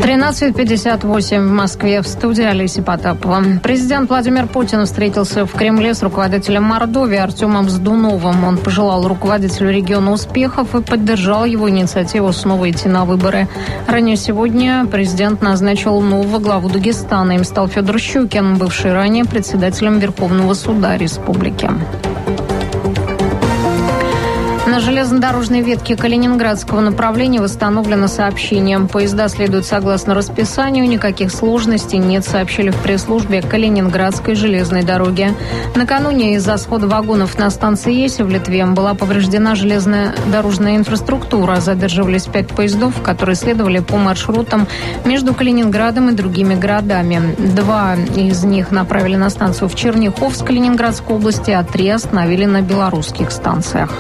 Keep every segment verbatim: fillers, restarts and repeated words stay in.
тринадцать пятьдесят восемь в Москве. В студии Олеся Потапова. Президент Владимир Путин встретился в Кремле с руководителем Мордовии Артемом Сдуновым. Он пожелал руководителю региона успехов и поддержал его инициативу снова идти на выборы. Ранее сегодня президент назначил нового главу Дагестана. Им стал Федор Щукин, бывший ранее председателем Верховного суда республики. На железнодорожной ветке Калининградского направления восстановлено сообщение. Поезда следуют согласно расписанию. Никаких сложностей нет, сообщили в пресс-службе Калининградской железной дороги. Накануне из-за схода вагонов на станции Еси в Литве была повреждена железная дорожная инфраструктура. Задерживались пять поездов, которые следовали по маршрутам между Калининградом и другими городами. Два из них направили на станцию в Черняховск Калининградской области, а три остановили на белорусских станциях.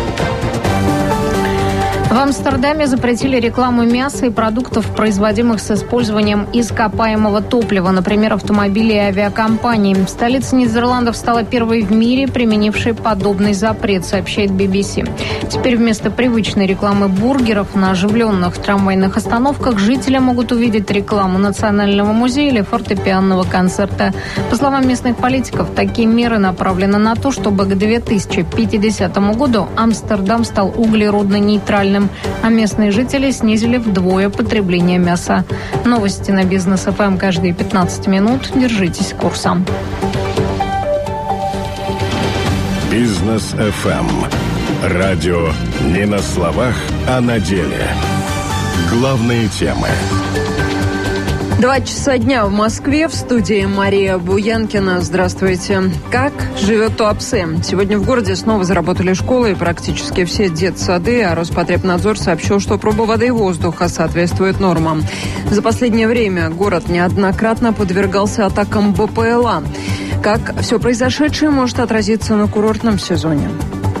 В Амстердаме запретили рекламу мяса и продуктов, производимых с использованием ископаемого топлива, например, автомобилей и авиакомпаний. Столица Нидерландов стала первой в мире, применившей подобный запрет, сообщает би би си. Теперь вместо привычной рекламы бургеров на оживленных трамвайных остановках жители могут увидеть рекламу Национального музея или фортепианного концерта. По словам местных политиков, такие меры направлены на то, чтобы к две тысячи пятидесятому году Амстердам стал углеродно-нейтральным, а местные жители снизили вдвое потребление мяса. Новости на Бизнес эф эм каждые пятнадцать минут. Держитесь курса. Бизнес эф эм. Радио не на словах, а на деле. Главные темы. Два часа дня в Москве. В студии Мария Буянкина. Здравствуйте. Как живет Туапсе? Сегодня в городе снова заработали школы и практически все детсады, а Роспотребнадзор сообщил, что проба воды и воздуха соответствует нормам. За последнее время город неоднократно подвергался атакам бэ пэ эл а. Как все произошедшее может отразиться на курортном сезоне?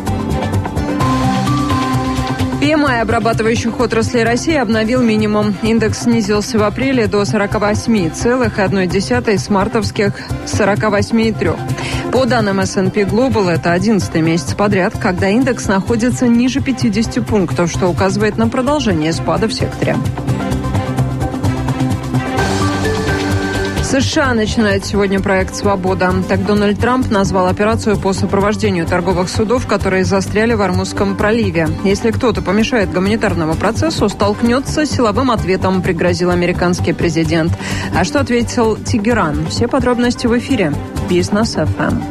пи эм ай обрабатывающих отраслей России обновил минимум. Индекс снизился в апреле до сорок восемь целых одна десятая с мартовских сорок восемь целых три десятых. По данным эс энд пи Global, это одиннадцатый месяц подряд, когда индекс находится ниже пятидесяти пунктов, что указывает на продолжение спада в секторе. США начинает сегодня проект «Свобода». Так Дональд Трамп назвал операцию по сопровождению торговых судов, которые застряли в Ормузском проливе. Если кто-то помешает гуманитарному процессу, столкнется с силовым ответом, пригрозил американский президент. А что ответил Тегеран? Все подробности в эфире. Бизнес эф эм.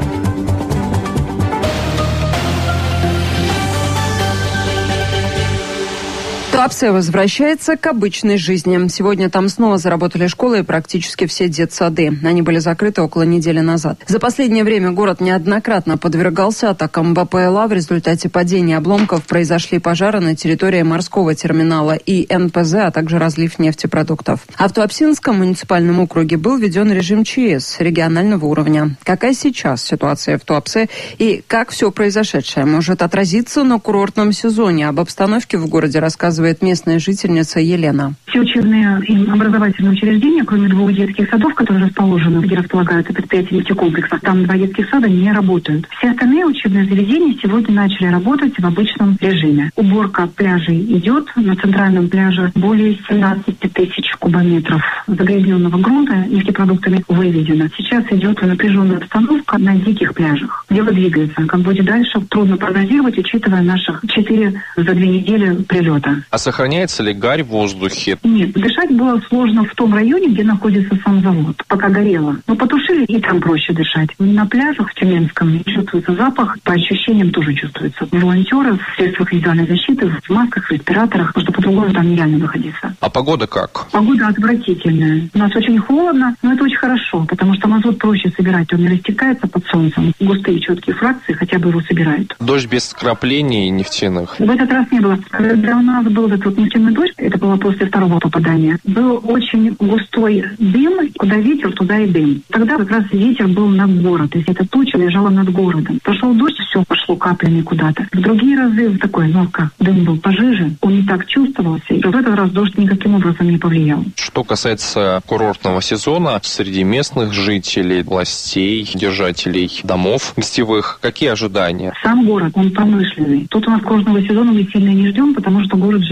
Туапсе возвращается к обычной жизни. Сегодня там снова заработали школы и практически все детсады. Они были закрыты около недели назад. За последнее время город неоднократно подвергался атакам бэ пэ эл а. В результате падения обломков произошли пожары на территории морского терминала и эн пэ зэ, а также разлив нефтепродуктов. А в Туапсинском муниципальном округе был введен режим че эс регионального уровня. Какая сейчас ситуация в Туапсе и как все произошедшее может отразиться на курортном сезоне? Об обстановке в городе рассказывает местная жительница Елена. Все учебные и образовательные учреждения, кроме двух детских садов, которые расположены, где располагаются предприятия нефтекомплекса, там два детских сада не работают. Все остальные учебные заведения сегодня начали работать в обычном режиме. Уборка пляжей идет. На центральном пляже более семнадцати тысяч кубометров загрязненного грунта нефтепродуктами вывезено. Сейчас идет напряженная обстановка на диких пляжах. Дело двигается. Как будет дальше, трудно прогнозировать, учитывая наших четыре за две недели прилета. А сохраняется ли гарь в воздухе? Нет, дышать было сложно в том районе, где находится сам завод, пока горело. Но потушили, и там проще дышать. На пляжах в Тюменском чувствуется запах, по ощущениям тоже чувствуется. Волонтеры в средствах индивидуальной защиты, в масках, в респираторах, потому что по-другому там нереально находиться. А погода как? Погода отвратительная. У нас очень холодно, но это очень хорошо, потому что мазут проще собирать, он не растекается под солнцем. Густые четкие фракции хотя бы его собирают. Дождь без вкраплений нефтяных? В этот раз не было. Когда у нас был этот вот нефтяной дождь, это было после второго попадания, был очень густой дым, куда ветер, туда и дым. Тогда как раз ветер был над городом, то есть эта туча лежала над городом. Пошел дождь, все пошло каплями куда-то. В другие разы такой, ну как, дым был пожиже, он не так чувствовался, и в этот раз дождь никаким образом не повлиял. Что касается курортного сезона, среди местных жителей, властей, держателей домов гостевых, какие ожидания? Сам город, он промышленный. Тут у нас курортного сезона мы сильно не ждем, потому что город